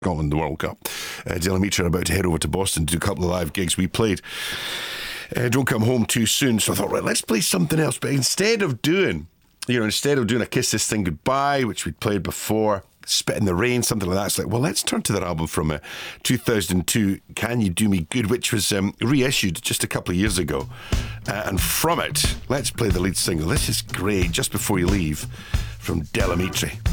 Scotland, the World Cup. Dylan Mitchell are about to head over to Boston to do a couple of live gigs. We played Don't Come Home Too Soon, so I thought, right, let's play something else. But instead of doing a Kiss This Thing Goodbye, which we'd played before, Spit in the Rain, something like that, it's like, well, let's turn to that album from 2002, Can You Do Me Good, which was reissued just a couple of years ago. And from it, let's play the lead single. This is great, Just Before You Leave, from Della Mitri.